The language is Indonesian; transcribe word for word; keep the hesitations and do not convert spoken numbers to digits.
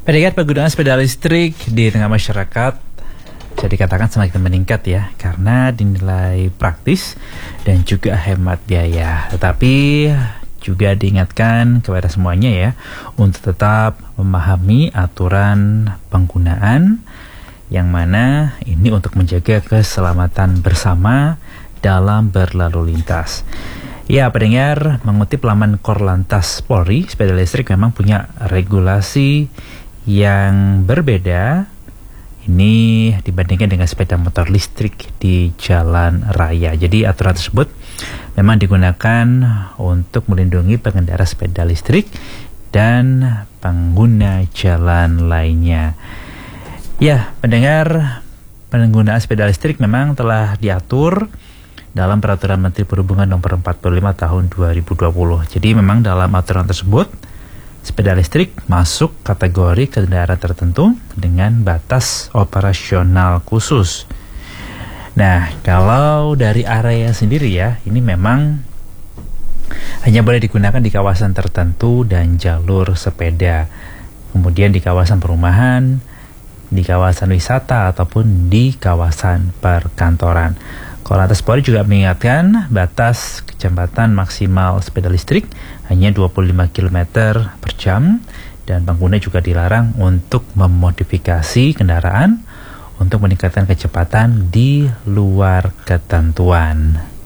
Peningkat penggunaan sepeda listrik di tengah masyarakat bisa dikatakan semakin meningkat ya, karena dinilai praktis dan juga hemat biaya. Tetapi juga diingatkan kepada semuanya ya, untuk tetap memahami aturan penggunaan, yang mana ini untuk menjaga keselamatan bersama dalam berlalu lintas. Ya, pendengar, mengutip laman Korlantas Polri, sepeda listrik memang punya regulasi yang berbeda ini dibandingkan dengan sepeda motor listrik di jalan raya. Jadi aturan tersebut memang digunakan untuk melindungi pengendara sepeda listrik dan pengguna jalan lainnya. Ya, pendengar, penggunaan sepeda listrik memang telah diatur dalam Peraturan Menteri Perhubungan Nomor empat puluh lima Tahun dua ribu dua puluh. Jadi memang dalam aturan tersebut sepeda listrik masuk kategori kendaraan tertentu dengan batas operasional khusus. Nah, kalau dari area sendiri ya, ini memang hanya boleh digunakan di kawasan tertentu dan jalur sepeda. Kemudian di kawasan perumahan, di kawasan wisata, ataupun di kawasan perkantoran. Korlantas Polri juga mengingatkan batas kecepatan maksimal sepeda listrik hanya dua puluh lima kilometer per jam, dan pengguna juga dilarang untuk memodifikasi kendaraan untuk meningkatkan kecepatan di luar ketentuan.